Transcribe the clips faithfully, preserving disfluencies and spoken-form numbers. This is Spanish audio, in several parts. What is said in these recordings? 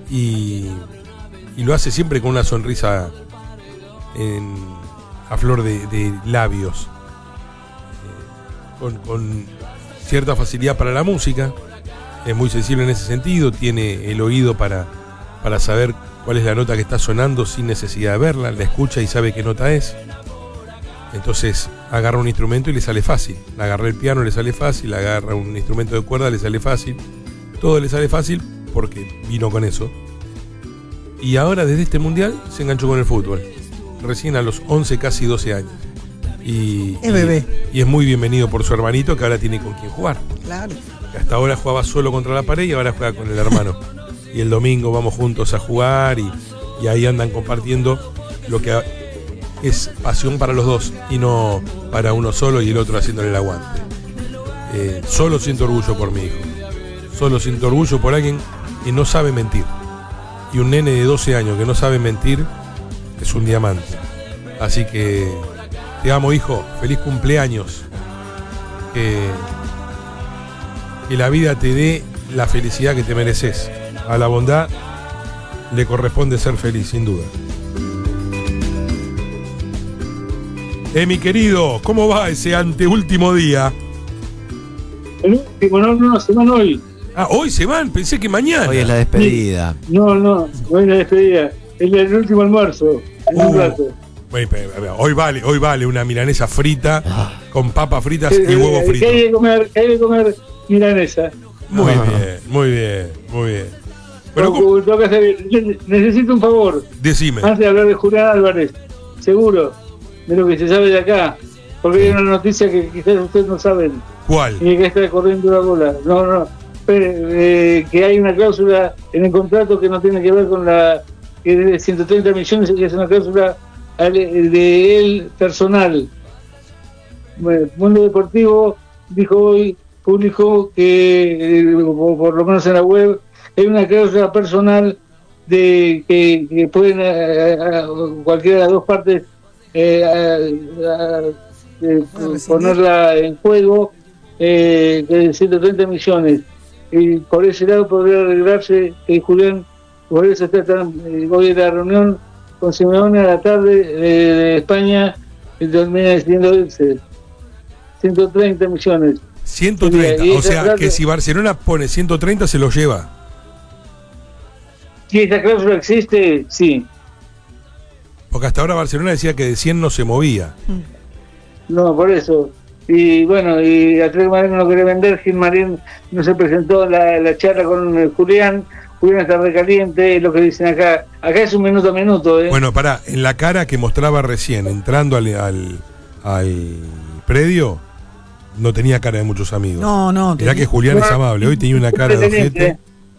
y, y lo hace siempre con una sonrisa en, a flor de, de labios, eh, con, con cierta facilidad para la música, es muy sensible en ese sentido, tiene el oído para, para saber cuál es la nota que está sonando sin necesidad de verla, la escucha y sabe qué nota es. Entonces agarra un instrumento y le sale fácil. Agarra el piano, le sale fácil. Agarra un instrumento de cuerda, le sale fácil. Todo le sale fácil porque vino con eso. Y ahora desde este mundial se enganchó con el fútbol. Recién a los once, casi doce años. Y, es bebé. Y, y es muy bienvenido por su hermanito, que ahora tiene con quien jugar. Claro. Que hasta ahora jugaba solo contra la pared y ahora juega con el hermano. Y el domingo vamos juntos a jugar y, y ahí andan compartiendo lo que es pasión para los dos y no para uno solo y el otro haciéndole el aguante. Eh, solo siento orgullo por mi hijo. Solo siento orgullo por alguien que no sabe mentir. Y un nene de doce años que no sabe mentir es un diamante. Así que te amo, hijo. Feliz cumpleaños. Que, que la vida te dé la felicidad que te mereces. A la bondad le corresponde ser feliz, sin duda. Eh, mi querido, ¿cómo va ese anteúltimo día? El último, no, no, se van hoy. Ah, hoy se van, pensé que mañana. Hoy es la despedida. No, no, hoy es la despedida. Es el último almuerzo. En Uh, un rato. bueno, hoy vale, hoy vale una milanesa frita Ah. con papas fritas Eh, y huevo eh, frito. Que hay que comer, que hay que comer milanesa. Muy Ah. bien, muy bien, muy bien. Pero Tengo- ¿cómo? tengo que hacer- yo necesito un favor. Decime. Antes de hablar de Julián Álvarez, seguro, de lo que se sabe de acá. Porque hay una noticia que quizás ustedes no saben. ¿Cuál? Y que está corriendo la bola. No, no. Espere, eh, que hay una cláusula en el contrato que no tiene que ver con la que es de ciento treinta millones, que es una cláusula al- de él personal. Bueno, el Mundo Deportivo dijo hoy, publicó que, eh, o por lo menos en la web, hay una cláusula personal de que, que pueden eh, a- cualquiera de las dos partes eh, a- a- eh, ponerla en juego, eh, de ciento treinta millones. Y por ese lado podría arreglarse que Julián, por eso está tan, eh, hoy en la reunión con Simeone a la tarde de, de España, y termina decidiendo irse. ciento treinta millones. ciento treinta, Y o esa sea cláusula- que si Barcelona pone ciento treinta se lo lleva. Si esa cláusula existe, sí. Porque hasta ahora Barcelona decía que de cien no se movía. No, por eso. Y bueno, y Atlético Madrid no lo quiere vender. Gilmarín no se presentó la, la charla con eh, Julián. Julián está recaliente, es lo que dicen acá. Acá es un minuto a minuto, ¿eh? Bueno, pará, en la cara que mostraba recién, entrando al, al, al predio, no tenía cara de muchos amigos. No, no. Mirá que Julián es amable, hoy tenía una cara de ojete.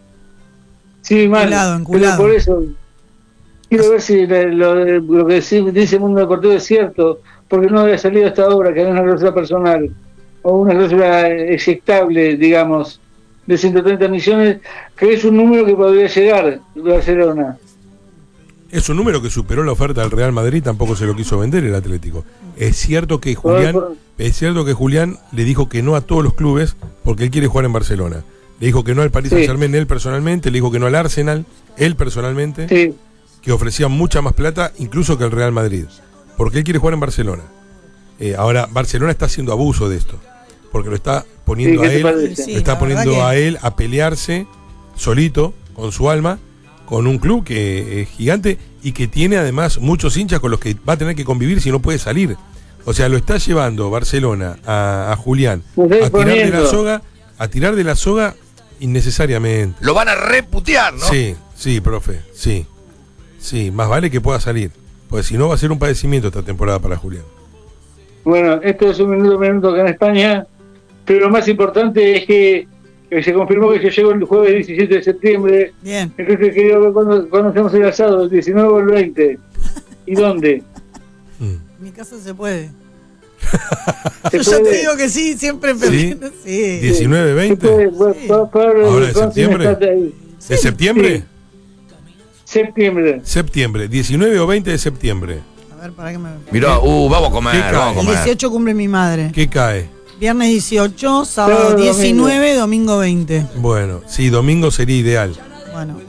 Sí, mal. Enculado, enculado. Pero por eso quiero ver si lo, lo, lo que dice el Mundo Deportivo es cierto, porque no había salido esta obra, que era una cláusula personal o una cláusula eyectable, digamos, de ciento treinta millones, que es un número que podría llegar de Barcelona. Es un número que superó la oferta del Real Madrid, tampoco se lo quiso vender el Atlético. Es cierto que Julián, es cierto que Julián le dijo que no a todos los clubes porque él quiere jugar en Barcelona. Le dijo que no al Paris Saint-Germain él personalmente, le dijo que no al Arsenal él personalmente, sí. que ofrecían mucha más plata incluso que el Real Madrid, porque él quiere jugar en Barcelona. Eh, ahora Barcelona está haciendo abuso de esto, porque lo está poniendo Sí, a ¿qué te él, parece? Sí, lo está la verdad poniendo que- a él a pelearse solito con su alma con un club que es gigante y que tiene además muchos hinchas con los que va a tener que convivir si no puede salir. O sea, lo está llevando Barcelona a, a Julián Lo está a tirar de la imponiendo. soga, a tirar de la soga innecesariamente. Lo van a reputear, ¿no? Sí, sí, profe, sí. Sí, más vale que pueda salir, porque si no va a ser un padecimiento esta temporada para Julián. Bueno, esto es un minuto a minuto acá en España, pero lo más importante es que, que se confirmó que yo llego el jueves diecisiete de septiembre. Bien. Entonces quería ver cuándo, cuándo hacemos el asado, el diecinueve o el veinte. ¿Y dónde? Mm. En mi casa se puede. ¿Se Yo ya puede? te digo que sí, siempre ¿Sí? sí. diecinueve, ¿Se veinte. puede? Bueno, Sí. pa- pa- ¿Ahora de Francia septiembre? está ahí. ¿De septiembre? Sí. Septiembre. Septiembre, diecinueve o veinte de septiembre. A ver, para que me. Mirá, uh, vamos a comer, ¿Qué cae? vamos a El comer. dieciocho cumple mi madre. ¿Qué cae? Viernes dieciocho, sábado Sábado, diecinueve, domingo veinte. Bueno, sí, domingo sería ideal. Bueno.